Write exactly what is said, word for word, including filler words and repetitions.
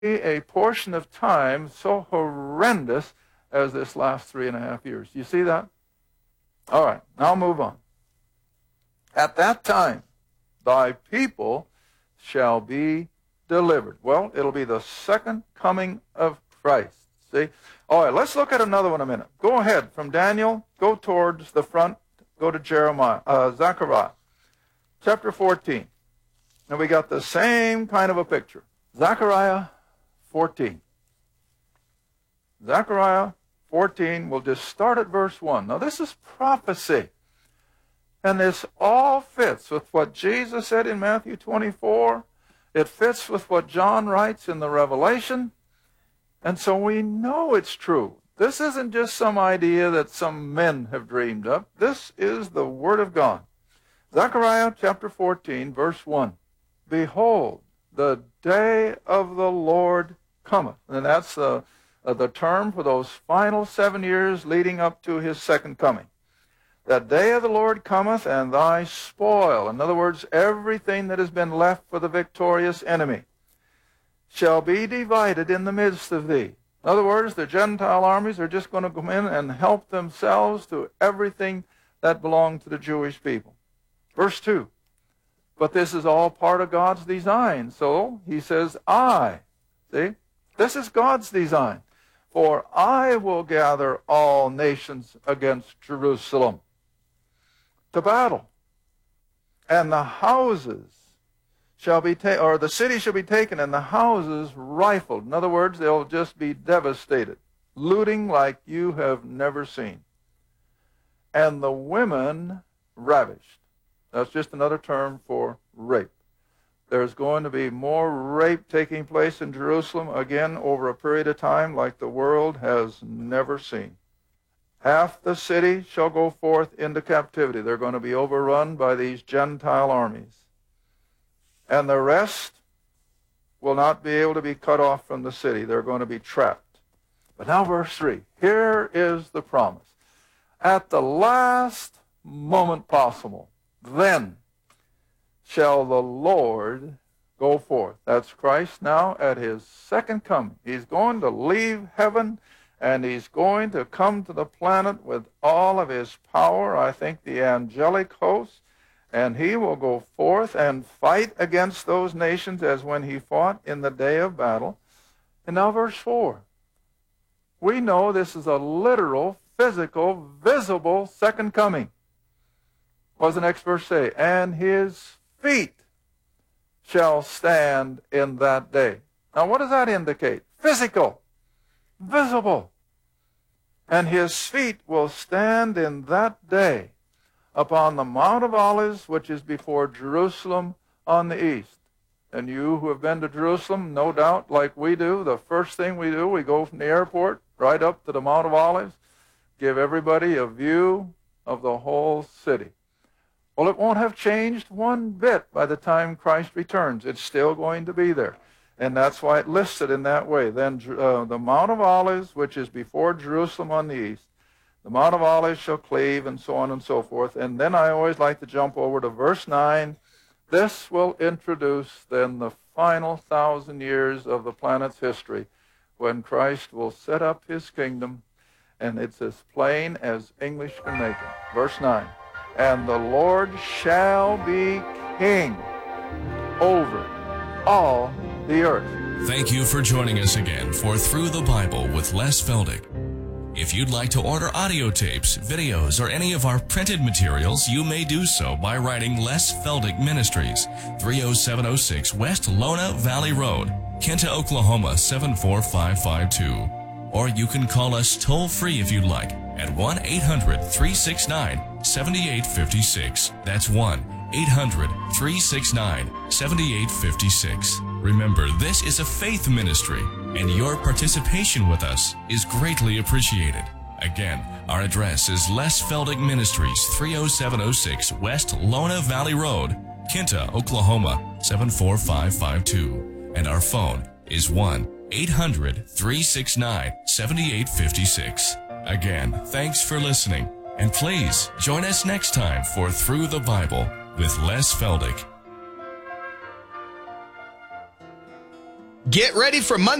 a portion of time so horrendous as this last three and a half years. You see that? All right, now I'll move on. At that time, thy people shall be delivered. Well, it'll be the second coming of Christ. See? All right, let's look at another one a minute. Go ahead from Daniel, go towards the front, go to Jeremiah, uh, Zechariah, chapter fourteen. And we got the same kind of a picture. Zechariah fourteen. Zechariah fourteen, we'll just start at verse one. Now this is prophecy. And this all fits with what Jesus said in Matthew twenty-four. It fits with what John writes in the Revelation. And so we know it's true. This isn't just some idea that some men have dreamed up. This is the Word of God. Zechariah chapter fourteen, verse one. Behold, the day of the Lord cometh. And that's the, uh, the term for those final seven years leading up to his second coming. The day of the Lord cometh, and thy spoil, in other words, everything that has been left for the victorious enemy, shall be divided in the midst of thee. In other words, the Gentile armies are just going to come in and help themselves to everything that belonged to the Jewish people. Verse two. But this is all part of God's design. So he says, I. See? This is God's design. For I will gather all nations against Jerusalem to battle. And the houses shall be taken, or the city shall be taken, and the houses rifled. In other words, they'll just be devastated. Looting like you have never seen. And the women ravished. That's just another term for rape. There's going to be more rape taking place in Jerusalem, again, over a period of time like the world has never seen. Half the city shall go forth into captivity. They're going to be overrun by these Gentile armies. And the rest will not be able to be cut off from the city. They're going to be trapped. But now verse three. Here is the promise. At the last moment possible, then shall the Lord go forth. That's Christ now at his second coming. He's going to leave heaven, and he's going to come to the planet with all of his power, I think the angelic host, and he will go forth and fight against those nations as when he fought in the day of battle. And now verse four. We know this is a literal, physical, visible second coming. What does the next verse say? And his feet shall stand in that day. Now what does that indicate? Physical, visible. And his feet will stand in that day upon the Mount of Olives, which is before Jerusalem on the east. And you who have been to Jerusalem, no doubt, like we do, the first thing we do, we go from the airport right up to the Mount of Olives, give everybody a view of the whole city. Well, it won't have changed one bit by the time Christ returns. It's still going to be there. And that's why it lists it in that way. Then uh, the Mount of Olives, which is before Jerusalem on the east, the Mount of Olives shall cleave, and so on and so forth. And then I always like to jump over to verse nine. This will introduce then the final thousand years of the planet's history, when Christ will set up his kingdom, and it's as plain as English can make it. Verse nine. And the Lord shall be king over all the earth. Thank you for joining us again for Through the Bible with Les Feldick. If you'd like to order audio tapes, videos, or any of our printed materials, you may do so by writing Les Feldick Ministries, three oh seven oh six West Lona Valley Road, Kinta, Oklahoma seven four five five two. Or you can call us toll-free if you'd like at one eight hundred, three six nine, seven eight five six. That's one eight hundred, three six nine, seven eight five six. Remember, this is a faith ministry, and your participation with us is greatly appreciated. Again, our address is Les Feldick Ministries, three oh seven oh six West Lona Valley Road, Kinta, Oklahoma seven four five five two. And our phone is one eight hundred, three six nine, seven eight five six. Again, thanks for listening, and please join us next time for Through the Bible with Les Feldick. Get ready for Monday.